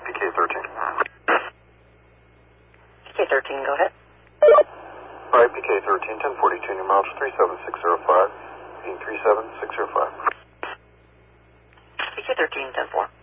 PK13. PK13, go ahead. Alright, PK13, 1042, New mileage 37605, being 37605. PK13, 10-4.